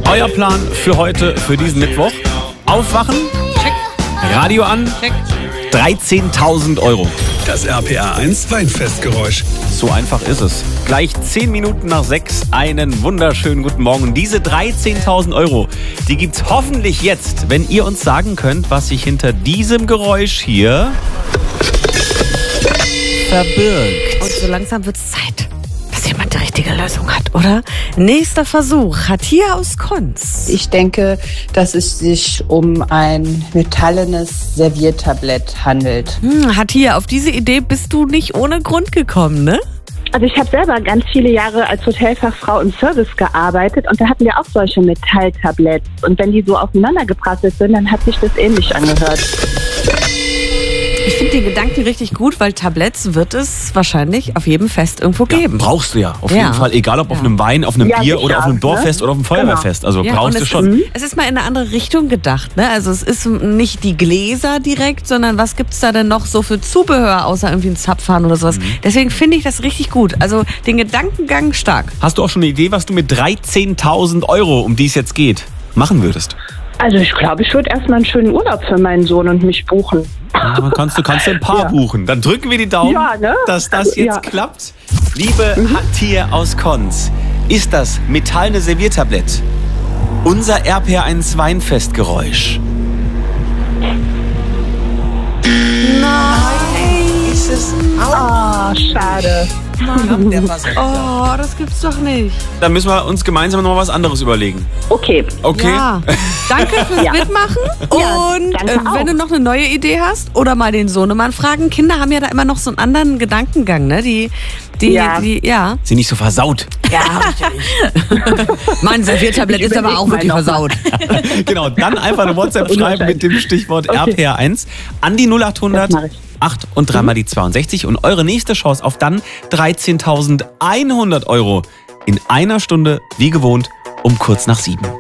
Euer Plan für heute, für diesen Mittwoch. Aufwachen, check. Radio an, check. 13.000 Euro. Das RPR1 Weinfestgeräusch. So einfach ist es. Gleich 10 Minuten nach 6. Einen wunderschönen guten Morgen. Diese 13.000 Euro, die gibt's hoffentlich jetzt, wenn ihr uns sagen könnt, was sich hinter diesem Geräusch hier verbirgt. Und so langsam wird's Zeit, dass jemand die richtige Lösung hat, oder? Nächster Versuch, Hatia aus Konz. Ich denke, dass es sich um ein metallenes Serviertablett handelt. Hatia, auf diese Idee bist du nicht ohne Grund gekommen, ne? Also ich habe selber ganz viele Jahre als Hotelfachfrau im Service gearbeitet und da hatten wir auch solche Metalltabletts. Und wenn die so aufeinander geprasselt sind, dann hat sich das ähnlich angehört. Ich finde den Gedanken richtig gut, weil Tabletts wird es wahrscheinlich auf jedem Fest irgendwo geben. Brauchst du ja, auf jeden Fall. Egal ob auf einem Wein, auf einem Bier oder auf einem Dorffest oder auf einem Feuerwehrfest. Also brauchst du schon. Es ist mal in eine andere Richtung gedacht, ne? Also es ist nicht die Gläser direkt, sondern was gibt's da denn noch so für Zubehör, außer irgendwie ein Zapfhahn oder sowas. Deswegen finde ich das richtig gut. Also den Gedankengang stark. Hast du auch schon eine Idee, was du mit 13.000 Euro, um die es jetzt geht, machen würdest? Also ich glaube, ich würde erstmal einen schönen Urlaub für meinen Sohn und mich buchen. Ja, kannst du ein Paar buchen. Dann drücken wir die Daumen, dass das jetzt klappt. Liebe Hatia aus Konz, ist das metallene Serviertablett unser RPR1 Weinfestgeräusch? Nein! Ist es Ah, schade. Oh, das gibt's doch nicht. Dann müssen wir uns gemeinsam noch was anderes überlegen. Okay. Okay? Ja. Danke fürs Mitmachen. Und danke wenn du noch eine neue Idee hast oder mal den Sohnemann fragen. Kinder haben ja da immer noch so einen anderen Gedankengang, ne? Die Sind nicht so versaut. Ja, hab ich ja nicht. Mein Serviertablett ist aber auch wirklich versaut. Genau, dann einfach eine WhatsApp schreiben mit dem Stichwort RPR1 an die 0800 8 und dreimal die 62 und eure nächste Chance auf dann 13.100 Euro in einer Stunde, wie gewohnt, um kurz nach 7.